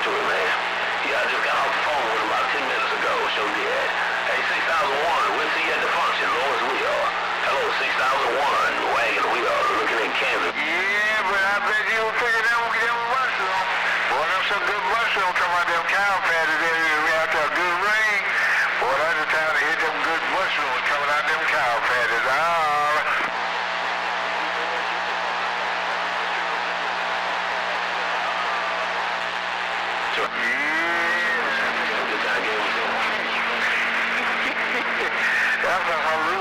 to it, man. Yeah, I just got off the phone with him about 10 minutes ago. Sure did. Hey, 6001, we'll see you at the function, Lord, as we are. Hello, 6001, wagon, we are looking in Kansas. Yeah, but I bet you will figure them mushrooms. Boy, them some good mushrooms talking about them cow patties there. We after a good rain. Boy, that's the time to hit them good mushrooms coming out them cow patties. That's a